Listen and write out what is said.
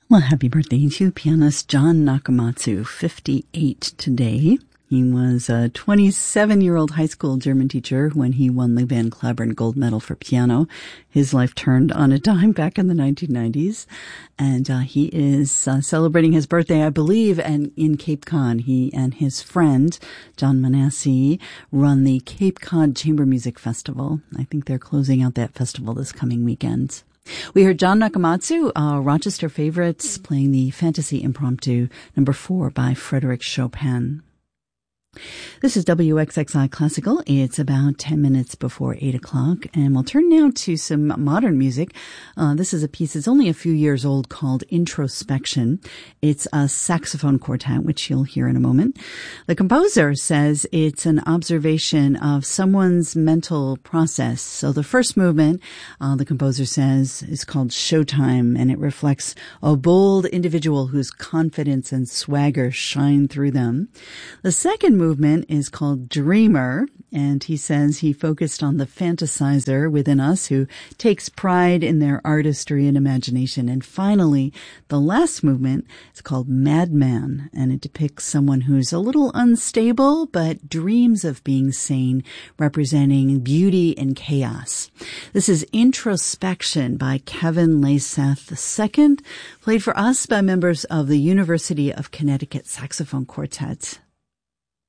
Well, happy birthday to pianist John Nakamatsu, 58 today. He was a 27-year-old high school German teacher when he won the Van Cliburn Gold Medal for piano. His life turned on a dime back in the 1990s. And he is celebrating his birthday, I believe, and in Cape Cod. He and his friend, John Manassi, run the Cape Cod Chamber Music Festival. I think they're closing out that festival this coming weekend. We heard John Nakamatsu, Rochester favorites, playing the Fantasy Impromptu No. 4 by Frédéric Chopin. This is WXXI Classical. It's about 10 minutes before 8 o'clock, and we'll turn now to some modern music. This is a piece that's only a few years old called Introspection. It's a saxophone quartet, which you'll hear in a moment. The composer says it's an observation of someone's mental process. So the first movement, the composer says, is called Showtime, and it reflects a bold individual whose confidence and swagger shine through them. The second movement is called Dreamer, and he says he focused on the fantasizer within us who takes pride in their artistry and imagination. And finally, the last movement is called Madman, and it depicts someone who's a little unstable but dreams of being sane, representing beauty and chaos. This is Introspection by Kevin Layseth II, played for us by members of the University of Connecticut Saxophone Quartet.